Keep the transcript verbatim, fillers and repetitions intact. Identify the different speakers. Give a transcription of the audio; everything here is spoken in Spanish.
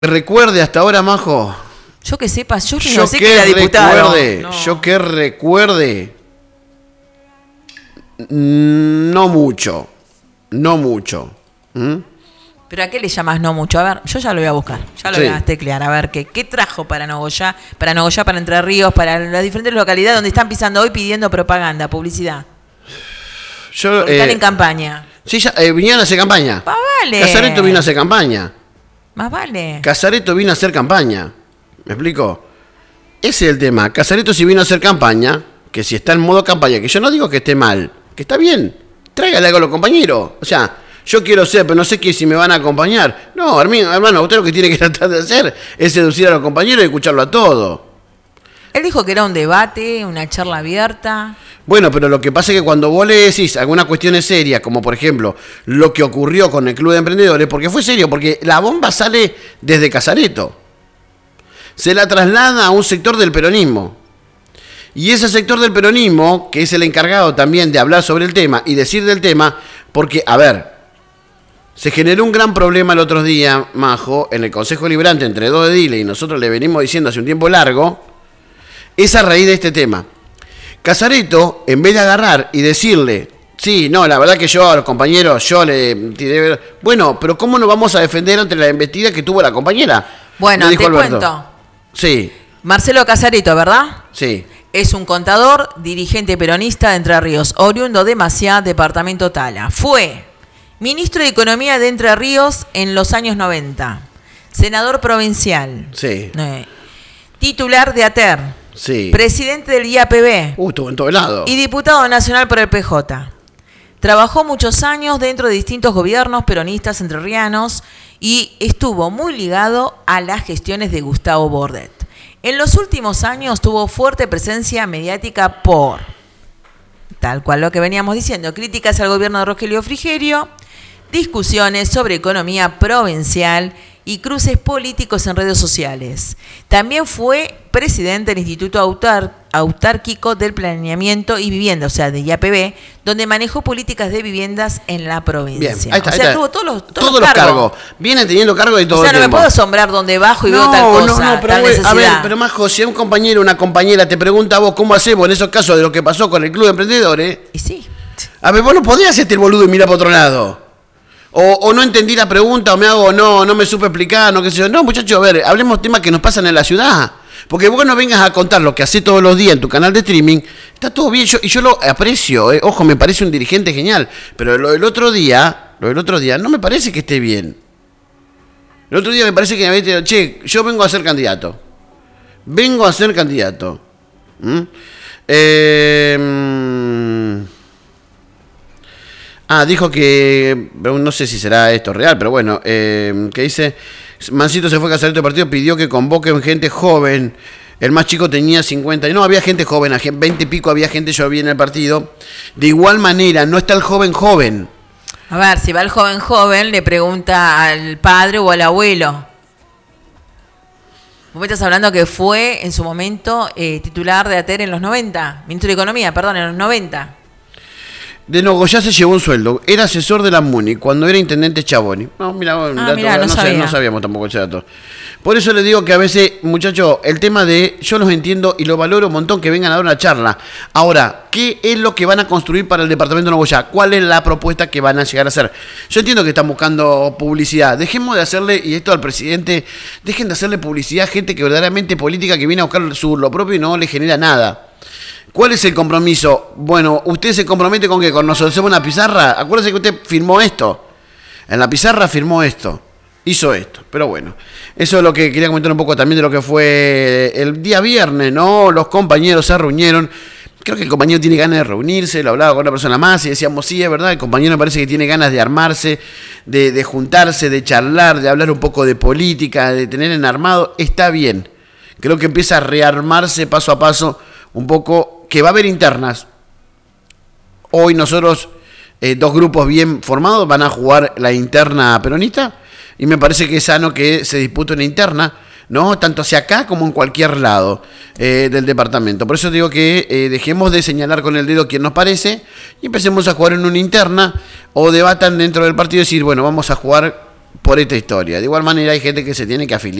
Speaker 1: Recuerde hasta ahora, Majo.
Speaker 2: Yo que sepa, yo que
Speaker 1: yo
Speaker 2: no sé
Speaker 1: que
Speaker 2: que era diputado.
Speaker 1: Recuerde,
Speaker 2: no.
Speaker 1: Yo que recuerde. No mucho. No mucho. ¿Mm?
Speaker 2: ¿Pero a qué le llamas no mucho? A ver, yo ya lo voy a buscar. Ya lo
Speaker 1: Sí.
Speaker 2: voy a teclear. A ver, ¿qué, qué trajo para Nogoyá, para Nogoyá, para Entre Ríos, para las diferentes localidades donde están pisando hoy pidiendo propaganda, publicidad?
Speaker 1: Yo,
Speaker 2: Porque están
Speaker 1: eh,
Speaker 2: en campaña.
Speaker 1: Sí, ya, eh, vinieron a hacer campaña.
Speaker 2: Más vale.
Speaker 1: Casareto vino a hacer campaña.
Speaker 2: Más vale.
Speaker 1: Casareto vino a hacer campaña. ¿Me explico? Ese es el tema. Casareto si vino a hacer campaña, que si está en modo campaña, que yo no digo que esté mal, que está bien, tráigale algo a los compañeros. O sea, yo quiero ser, pero no sé que si me van a acompañar. No, hermano, usted lo que tiene que tratar de hacer es seducir a los compañeros y escucharlo a todo.
Speaker 2: Él dijo que era un debate, una charla abierta.
Speaker 1: Bueno, pero lo que pasa es que cuando vos le decís algunas cuestiones serias, como por ejemplo lo que ocurrió con el Club de Emprendedores, porque fue serio, porque la bomba sale desde Casareto. Se la traslada a un sector del peronismo. Y ese sector del peronismo, que es el encargado también de hablar sobre el tema y decir del tema, porque, a ver, se generó un gran problema el otro día, Majo, en el Consejo Deliberante entre dos ediles, y nosotros le venimos diciendo hace un tiempo largo, es a raíz de este tema. Casareto, en vez de agarrar y decirle, sí, no, la verdad que yo a los compañeros, yo le tiré... Bueno, pero ¿cómo nos vamos a defender ante la embestida que tuvo la compañera?
Speaker 2: Bueno,
Speaker 1: Le dijo
Speaker 2: te
Speaker 1: Alberto.
Speaker 2: cuento.
Speaker 1: Sí,
Speaker 2: Marcelo Casareto, ¿verdad?
Speaker 1: sí.
Speaker 2: Es un contador, dirigente peronista de Entre Ríos, oriundo de Maciá, departamento Tala. Fue ministro de Economía de Entre Ríos en los años noventa. Senador provincial.
Speaker 1: Sí.
Speaker 2: Eh, titular de A T E R.
Speaker 1: Sí.
Speaker 2: Presidente del I A P B.
Speaker 1: Uh, estuvo en todo lado.
Speaker 2: Y diputado nacional por el P J. Trabajó muchos años dentro de distintos gobiernos peronistas entrerrianos y estuvo muy ligado a las gestiones de Gustavo Bordet. En los últimos años tuvo fuerte presencia mediática por, tal cual lo que veníamos diciendo, críticas al gobierno de Rogelio Frigerio, discusiones sobre economía provincial y cruces políticos en redes sociales. También fue presidente del Instituto Autar, Autárquico del Planeamiento y Vivienda, o sea, de I A P B, donde manejó políticas de viviendas en la provincia.
Speaker 1: Bien, ahí está,
Speaker 2: o
Speaker 1: ahí
Speaker 2: sea,
Speaker 1: está.
Speaker 2: tuvo todos los, todos
Speaker 1: Todos
Speaker 2: los
Speaker 1: los
Speaker 2: cargos.
Speaker 1: cargos. Vienen teniendo cargo de todo
Speaker 2: O sea,
Speaker 1: el
Speaker 2: no me
Speaker 1: tiempo.
Speaker 2: puedo asombrar donde bajo y veo
Speaker 1: No,
Speaker 2: tal cosa,
Speaker 1: no, no, pero
Speaker 2: tal
Speaker 1: a ver,
Speaker 2: necesidad.
Speaker 1: a ver, pero Majo, si un compañero o una compañera te pregunta a vos cómo hacemos en esos casos de lo que pasó con el Club de Emprendedores,
Speaker 2: Y sí.
Speaker 1: a ver, vos no podías hacerte el boludo y mirar para otro lado. O, o no entendí la pregunta, o me hago, no, no me supe explicar, no qué sé yo. No, muchachos, a ver, hablemos temas que nos pasan en la ciudad. Porque vos no vengas a contar lo que haces todos los días en tu canal de streaming, está todo bien, yo, y yo lo aprecio, eh. Ojo, me parece un dirigente genial, pero lo del otro día, lo del otro día, no me parece que esté bien. El otro día me parece que me había dicho, che, yo vengo a ser candidato. Vengo a ser candidato. ¿Mm? Eh... mm, Ah, dijo que, no sé si será esto real, pero bueno, eh, que dice, Mancito se fue a Casareto del partido, pidió que convoquen gente joven, el más chico tenía cincuenta, y no, había gente joven, veinte y pico había gente, yo vi en el partido, de igual manera, no está el joven joven.
Speaker 2: A ver, si va el joven joven, le pregunta al padre o al abuelo. Vos me estás hablando que fue en su momento eh, titular de A T E R en los noventa, ministro de Economía, perdón, en los noventa.
Speaker 1: De Nogoyá se llevó un sueldo, era asesor de la MUNI cuando era intendente Chaboni. No, mira, un
Speaker 2: Ah,
Speaker 1: dato,
Speaker 2: mirá, no
Speaker 1: no,
Speaker 2: sabía.
Speaker 1: no sabíamos tampoco ese dato. Por eso les digo que a veces, muchachos, el tema de, yo los entiendo y lo valoro un montón que vengan a dar una charla. Ahora, ¿qué es lo que van a construir para el departamento de Nogoyá? ¿Cuál es la propuesta que van a llegar a hacer? Yo entiendo que están buscando publicidad. Dejemos de hacerle, y esto al presidente, dejen de hacerle publicidad a gente que verdaderamente política que viene a buscar su, lo propio y no le genera nada. ¿Cuál es el compromiso? Bueno, ¿usted se compromete con qué? ¿Con nosotros hacemos una pizarra? Acuérdese que usted firmó esto. En la pizarra firmó esto. Hizo esto. Pero bueno, eso es lo que quería comentar un poco también de lo que fue el día viernes, ¿no? Los compañeros se reunieron. Creo que el compañero tiene ganas de reunirse, lo hablaba con una persona más y decíamos, sí, es verdad, el compañero me parece que tiene ganas de armarse, de, de juntarse, de charlar, de hablar un poco de política, de tener en armado. Está bien. Creo que empieza a rearmarse paso a paso un poco, que va a haber internas. Hoy nosotros, eh, dos grupos bien formados, van a jugar la interna peronista y me parece que es sano que se dispute una interna, ¿no? Tanto hacia acá como en cualquier lado eh, del departamento. Por eso digo que eh, dejemos de señalar con el dedo quien nos parece y empecemos a jugar en una interna o debatan dentro del partido y decir, bueno, vamos a jugar por esta historia. De igual manera hay gente que se tiene que afiliar.